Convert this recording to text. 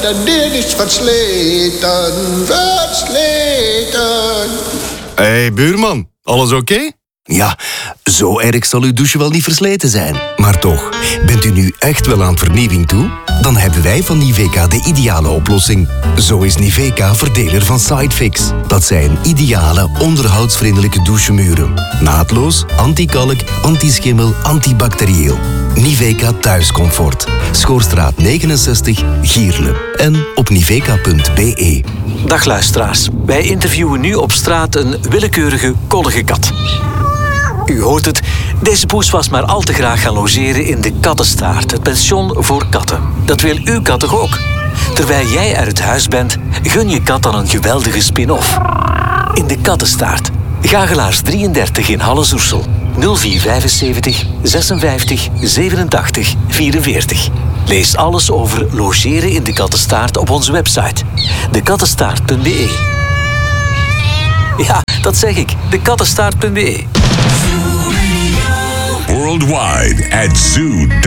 de deur is versleten. Versleten. Hey, buurman, alles oké? Ja, zo erg zal uw douche wel niet versleten zijn. Maar toch, bent u nu echt wel aan vernieuwing toe? Dan hebben wij van Niveka de ideale oplossing. Zo is Niveka verdeler van Sidefix. Dat zijn ideale, onderhoudsvriendelijke douchemuren. Naadloos, anti-kalk, anti-schimmel, antibacterieel. Niveka Thuiscomfort. Schoorstraat 69, Gierle. En op niveka.be. Dag luisteraars, wij interviewen nu op straat een willekeurige koddige kat. U hoort het, deze poes was maar al te graag gaan logeren in de Kattenstaart, het pension voor katten. Dat wil uw kat toch ook? Terwijl jij uit huis bent, gun je kat dan een geweldige spin-off. In de Kattenstaart, Gagelaars 33 in Halle-Zoersel. 0475 56 87 44. Lees alles over logeren in de Kattenstaart op onze website. dekattenstaart.be. Ja, dat zeg ik. dekattenstaart.be. Worldwide at zoo.